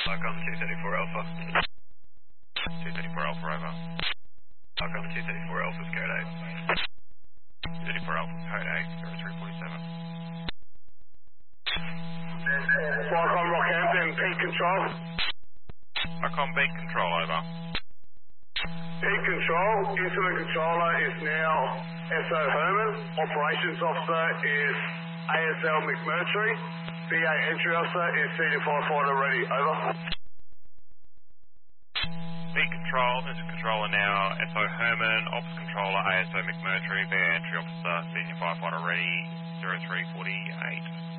Arcon 234 Alpha. 234 Alpha, over. Arcon 234 Alpha's code 8. 234 Alpha, code 8, 0347. Arcon Rockhampton, peak control. Arcon beat control, over. Peak control, instrument controller is now SO Herman. Operations officer is ASL McMurtry. BA entry officer is Senior Firefighter ready, over. Beat control, engine controller now, SO Herman, ops controller ASO McMurtry, BA entry officer, senior firefighter ready, 0348.